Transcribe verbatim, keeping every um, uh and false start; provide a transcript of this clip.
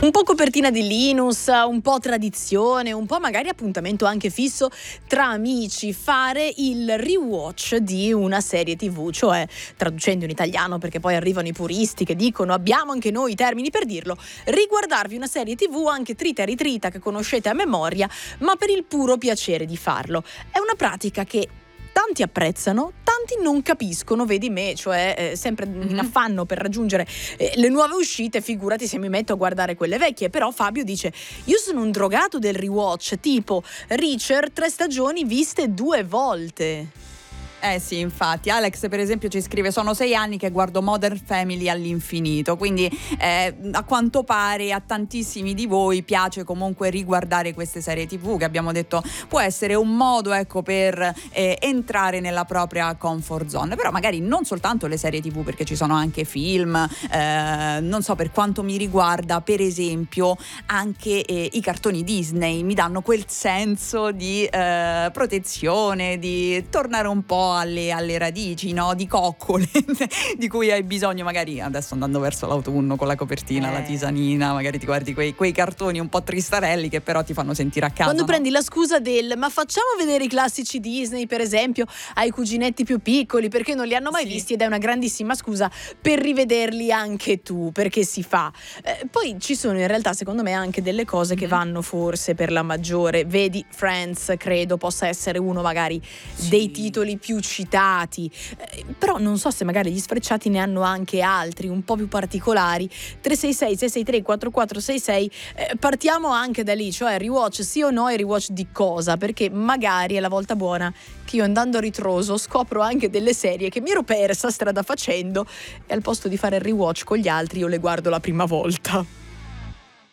Un po' copertina di Linus, un po' tradizione, un po' magari appuntamento anche fisso tra amici, fare il rewatch di una serie tivù, cioè traducendo in italiano perché poi arrivano i puristi che dicono abbiamo anche noi i termini per dirlo, riguardarvi una serie tivù anche trita e ritrita che conoscete a memoria, ma per il puro piacere di farlo. È una pratica che tanti apprezzano, tanti non capiscono, vedi me, cioè eh, sempre mm-hmm. in affanno per raggiungere eh, le nuove uscite, figurati se mi metto a guardare quelle vecchie. Però Fabio dice, io sono un drogato del rewatch, tipo Reacher, tre stagioni viste due volte. Eh sì, infatti Alex per esempio ci scrive sono sei anni che guardo Modern Family all'infinito, quindi eh, a quanto pare a tantissimi di voi piace comunque riguardare queste serie tivù che abbiamo detto può essere un modo, ecco, per eh, entrare nella propria comfort zone. Però magari non soltanto le serie tivù, perché ci sono anche film, eh, non so, per quanto mi riguarda per esempio anche eh, i cartoni Disney mi danno quel senso di eh, protezione, di tornare un po' Alle, alle radici, no? Di coccole di cui hai bisogno, magari adesso andando verso l'autunno con la copertina, eh. la tisanina, magari ti guardi quei, quei cartoni un po' tristarelli che però ti fanno sentire a casa. Quando no? prendi la scusa del ma facciamo vedere i classici Disney per esempio ai cuginetti più piccoli perché non li hanno mai sì. visti, ed è una grandissima scusa per rivederli anche tu, perché si fa. Eh, poi ci sono in realtà secondo me anche delle cose mm-hmm. che vanno forse per la maggiore, vedi Friends, credo possa essere uno magari sì. dei titoli più citati, eh, però non so se magari gli sfrecciati ne hanno anche altri un po' più particolari. Tre sei sei sei sei tre quattro quattro sei sei, eh, partiamo anche da lì, cioè rewatch sì o no, e rewatch di cosa, perché magari è la volta buona che io andando a ritroso scopro anche delle serie che mi ero persa strada facendo e al posto di fare il rewatch con gli altri io le guardo la prima volta.